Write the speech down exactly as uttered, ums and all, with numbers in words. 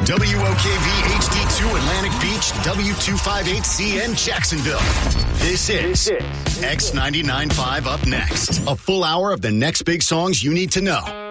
W O K V H D two Atlantic Beach, W two fifty-eight C N Jacksonville. This is X ninety-nine point five Up Next. A full hour of the next big songs you need to know.